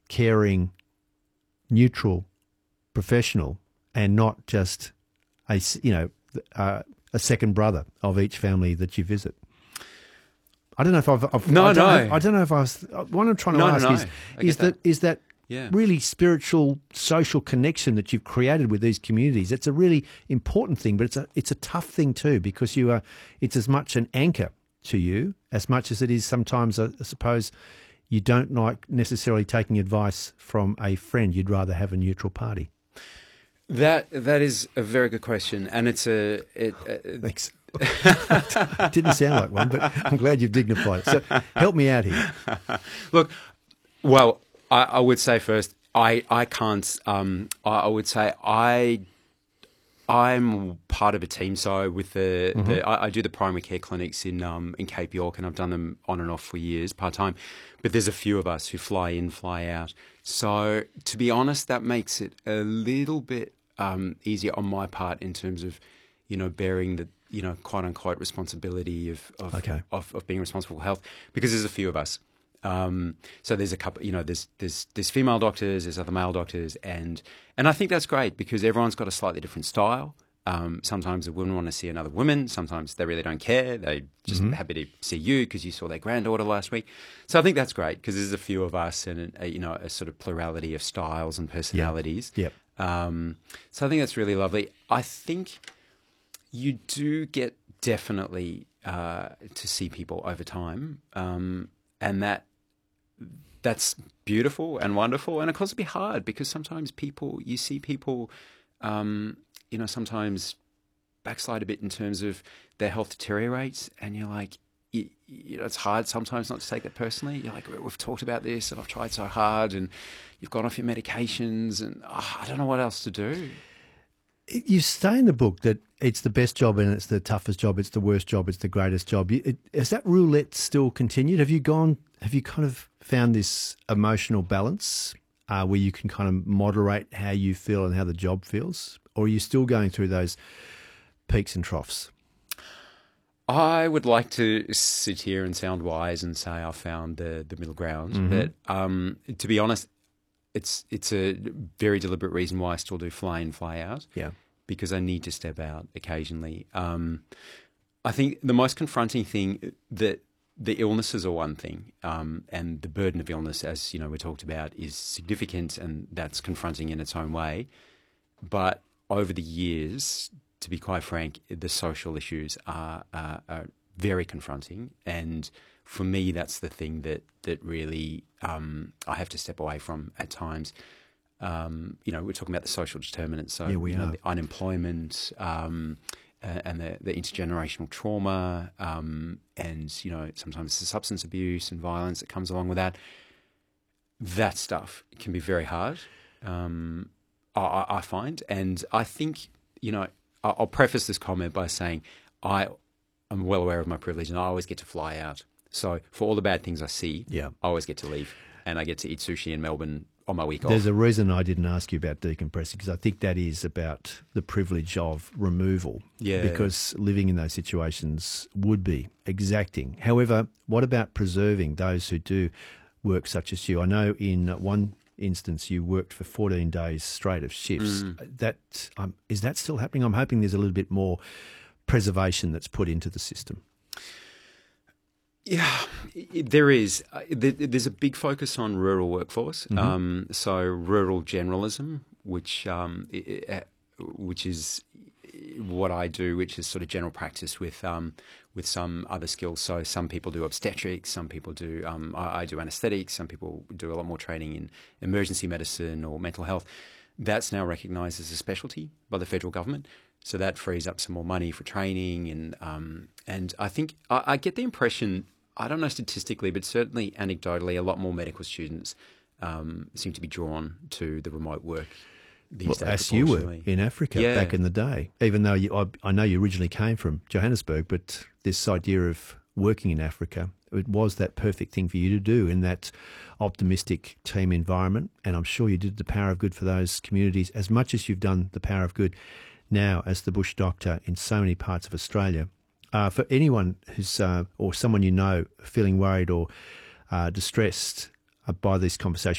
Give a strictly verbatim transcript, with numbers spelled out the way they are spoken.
caring, neutral professional, and not just a s- you know uh, a second brother of each family that you visit. I don't know if I've, I've No, I don't no. know, I don't know if I was what I'm trying to No, no, ask no. is I is get that. that is that Yeah. really spiritual social connection that you've created with these communities. It's a really important thing, but it's a it's a tough thing too, because you are it's as much an anchor to you as much as it is sometimes, I suppose, you don't like necessarily taking advice from a friend. You'd rather have a neutral party. That that is a very good question, and it's a it. Uh, Thanks. Didn't sound like one, but I'm glad you've dignified it. So help me out here. Look, well, I, I would say first, I I can't. Um, I, I would say I. I'm part of a team, so with the, mm-hmm. the I, I do the primary care clinics in um, in Cape York, and I've done them on and off for years, part time. But there's a few of us who fly in, fly out. So to be honest, that makes it a little bit um, easier on my part in terms of, you know, bearing the you know quote unquote responsibility of of, okay. of of being responsible for health, because there's a few of us. Um, so there's a couple, you know, there's there's there's female doctors, there's other male doctors, and and I think that's great because everyone's got a slightly different style. Um, sometimes a woman want to see another woman. Sometimes they really don't care. They just mm-hmm. happy to see you because you saw their granddaughter last week. So I think that's great because there's a few of us and a, you know a sort of plurality of styles and personalities. Yep. Yep. Um, so I think that's really lovely. I think you do get definitely uh, to see people over time, um, and that. That's beautiful and wonderful, and of course it'd be hard because sometimes people, you see people, um, you know, sometimes backslide a bit in terms of their health deteriorates, and you're like, you, you know, it's hard sometimes not to take that personally. You're like, we've talked about this, and I've tried so hard, and you've gone off your medications, and oh, I don't know what else to do. You say in the book that it's the best job and it's the toughest job, it's the worst job, it's the greatest job. It, has that roulette still continued? Have you gone, have you kind of found this emotional balance uh, where you can kind of moderate how you feel and how the job feels? Or are you still going through those peaks and troughs? I would like to sit here and sound wise and say I found the, the middle ground. Mm-hmm. But um, to be honest, It's it's a very deliberate reason why I still do fly in, fly out. Yeah, because I need to step out occasionally. Um, I think the most confronting thing that the illnesses are one thing, um, and the burden of illness, as you know, we talked about, is significant, and that's confronting in its own way. But over the years, to be quite frank, the social issues are, are, are very confronting, and for me, that's the thing that that really um, I have to step away from at times. Um, you know, we're talking about the social determinants, so yeah, we you know, are. the unemployment um, uh, and the, the intergenerational trauma, um, and you know, sometimes the substance abuse and violence that comes along with that. That stuff can be very hard, um, I, I find, and I think you know, I'll preface this comment by saying I am well aware of my privilege, and I always get to fly out. So for all the bad things I see, yeah. I always get to leave, and I get to eat sushi in Melbourne on my week off. There's a reason I didn't ask you about decompressing, because I think that is about the privilege of removal. Yeah. Because living in those situations would be exacting. However, what about preserving those who do work such as you? I know in one instance you worked for fourteen days straight of shifts. Mm. That um, is that still happening? I'm hoping there's a little bit more preservation that's put into the system. Yeah, there is. There's a big focus on rural workforce. Mm-hmm. Um, so rural generalism, which um, which is what I do, which is sort of general practice with um, with some other skills. So some people do obstetrics, some people do. Um, I, I do anaesthetics. Some people do a lot more training in emergency medicine or mental health. That's now recognised as a specialty by the federal government. So that frees up some more money for training, and um, and I think I, I get the impression. I don't know statistically, but certainly anecdotally, a lot more medical students um, seem to be drawn to the remote work these well, days. As you were in Africa yeah. back in the day, even though you, I, I know you originally came from Johannesburg, but this idea of working in Africa, it was that perfect thing for you to do in that optimistic team environment. And I'm sure you did the power of good for those communities as much as you've done the power of good now as the bush doctor in so many parts of Australia. Uh, for anyone who's uh, or someone you know feeling worried or uh, distressed uh, by this conversation,